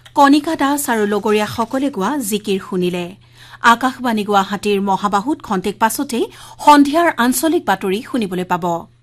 কণিকা দাস আৰু লগৰীয়াসকলে গোৱা জিকিৰ শুনিলে আকাশবাণী গুৱাহাটীৰ মহাবাহুত খন্তেক পাছতেই সন্ধিয়াৰ আঞ্চলিক বাতৰি শুনিবলৈ পাব